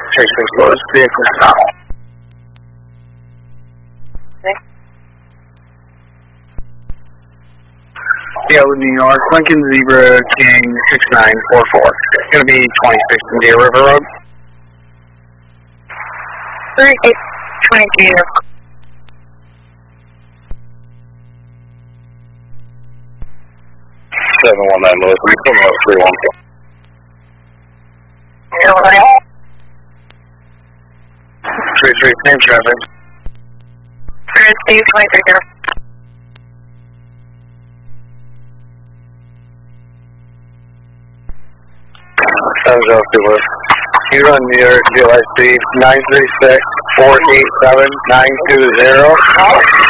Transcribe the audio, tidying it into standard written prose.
Lewis, vehicle stop. Seattle, New York, Lincoln Zebra King 6944. It's going to be 26 Deer River Road. 3822. 719 Lewis, we come out 314. 33, same traffic. 230. Sounds off to Lewis. You run near DLIC 936-487-920.